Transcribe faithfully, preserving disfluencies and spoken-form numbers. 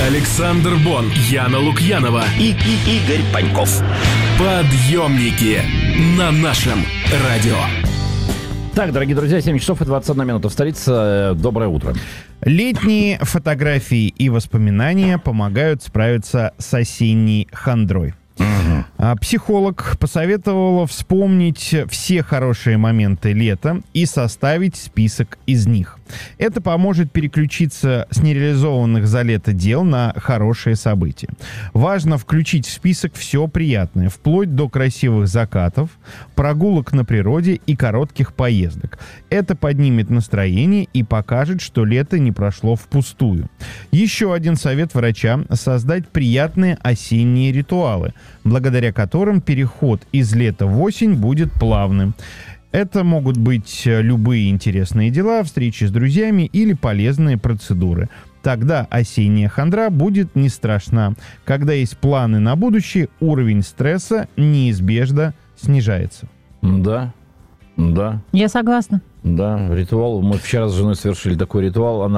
Александр Бон, Яна Лукьянова и, и Игорь Паньков. Подъемники на нашем радио. Так, дорогие друзья, семь часов и двадцать одна минута в столице. Доброе утро. Летние фотографии и воспоминания помогают справиться с осенней хандрой. Угу. Психолог посоветовала вспомнить все хорошие моменты лета и составить список из них. Это поможет переключиться с нереализованных за лето дел на хорошие события. Важно включить в список все приятное, вплоть до красивых закатов, прогулок на природе и коротких поездок. Это поднимет настроение и покажет, что лето не прошло впустую. Еще один совет врача – создать приятные осенние ритуалы, благодаря которым переход из лета в осень будет плавным. Это могут быть любые интересные дела, встречи с друзьями или полезные процедуры. Тогда осенняя хандра будет не страшна. Когда есть планы на будущее, уровень стресса неизбежно снижается. Да, да. Я согласна. Да, ритуал. Мы вчера с женой совершили такой ритуал. Она